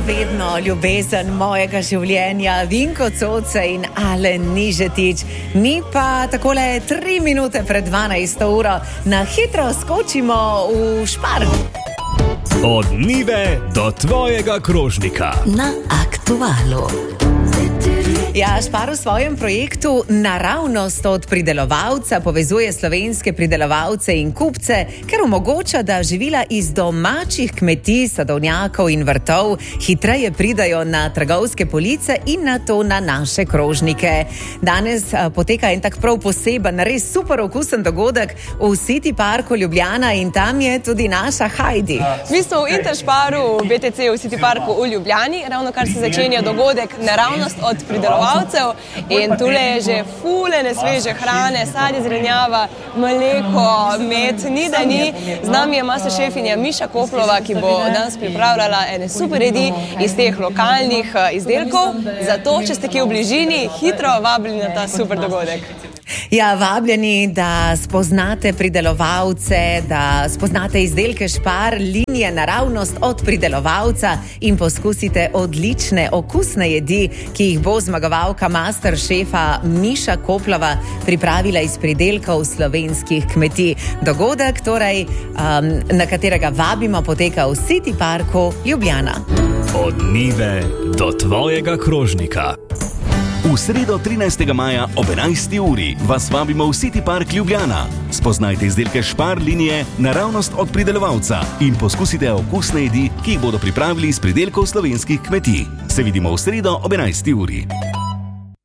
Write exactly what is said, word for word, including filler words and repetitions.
vedno ljubezen mojega življenja, Vinko Coce in Alen Nižetič. Mi pa takole tri minute pred dvanajsto uro na hitro skočimo v Spar. Od njive do tvojega krožnika. Na Aktualu. Ja, Spar v svojem projektu Naravnost od pridelovalca povezuje slovenske pridelovalce in kupce, ker omogoča, da živila iz domačih kmetij, sadovnjakov in vrtov hitreje pridajo na trgovske police in na to na naše krožnike. Danes a, poteka en tak prav poseben, res super okusen dogodek v City Parku Ljubljana in tam je tudi naša Heidi. Mi smo v Intersparu, v B T C v City Parku v Ljubljani, ravno kar se začenja dogodek Naravnost od pridelovalcev. In tule je že fulene sveže hrane, sadje, zelenjava, mleko, med, ni da ni. Z nami je master šefinja Miša Koplova, ki bo danes pripravljala ene super jedi iz teh lokalnih izdelkov. Zato, če ste kje v bližini, hitro vabljeni na ta super dogodek. Ja, vabljeni, da spoznate pridelovalce, da spoznate izdelke Spar, linije Naravnost od pridelovalca in poskusite odlične okusne jedi, ki jih bo zmagovalka master šefa Miša Koplova pripravila iz pridelkov slovenskih kmetij. Dogodek, torej, um, na katerega vabimo, poteka v City Parku Ljubljana. Od njive do tvojega krožnika. V sredo trinajstega maja ob enajsti uri vas vabimo v City Park Ljubljana. Spoznajte izdelke Spar linije Naravnost od pridelovalca in poskusite okusne jedi, ki jih bodo pripravili iz pridelkov slovenskih kmetij. Se vidimo v sredo ob enajsti uri.